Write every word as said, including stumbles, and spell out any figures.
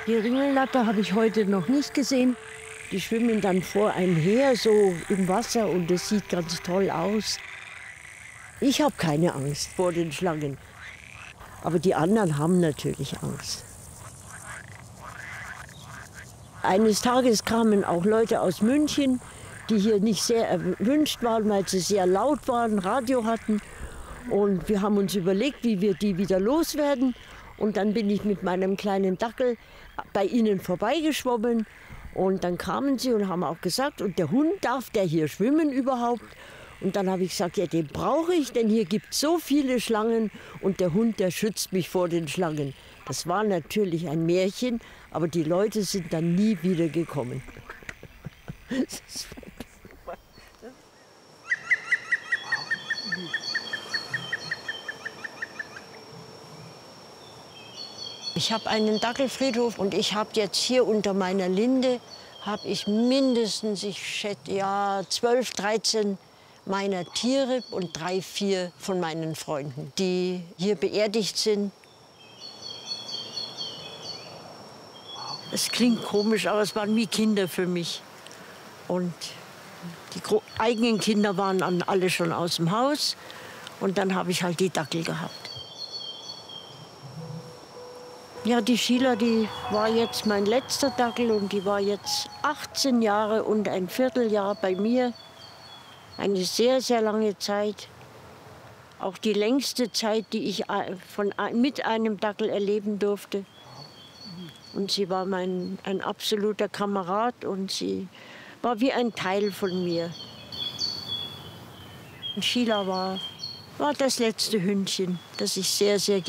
Die Ringelnatter habe ich heute noch nicht gesehen. Die schwimmen dann vor einem her, so im Wasser, und das sieht ganz toll aus. Ich habe keine Angst vor den Schlangen, aber die anderen haben natürlich Angst. Eines Tages kamen auch Leute aus München, die hier nicht sehr erwünscht waren, weil sie sehr laut waren, Radio hatten. Und wir haben uns überlegt, wie wir die wieder loswerden. Und dann bin ich mit meinem kleinen Dackel bei ihnen vorbeigeschwommen. Und dann kamen sie und haben auch gesagt, und der Hund, darf der hier schwimmen überhaupt? Und dann habe ich gesagt, ja, den brauche ich, denn hier gibt es so viele Schlangen und der Hund, der schützt mich vor den Schlangen. Das war natürlich ein Märchen, aber die Leute sind dann nie wieder gekommen. Ich habe einen Dackelfriedhof und ich habe jetzt hier unter meiner Linde habe ich mindestens, ich schätze, ja, zwölf, dreizehn meiner Tiere und drei, vier von meinen Freunden, die hier beerdigt sind. Es klingt komisch, aber es waren wie Kinder für mich. Und die eigenen Kinder waren dann alle schon aus dem Haus. Und dann habe ich halt die Dackel gehabt. Ja, die Sheila, die war jetzt mein letzter Dackel und die war jetzt achtzehn Jahre und ein Vierteljahr bei mir. Eine sehr, sehr lange Zeit. Auch die längste Zeit, die ich von, mit einem Dackel erleben durfte. Und sie war mein, ein absoluter Kamerad und sie war wie ein Teil von mir. Und Sheila war, war das letzte Hündchen, das ich sehr, sehr